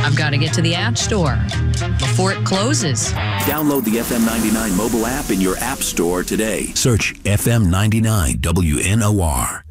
I've got to get to the App Store before it closes. Download the FM 99 mobile app in your app store today. Search FM 99 WNOR.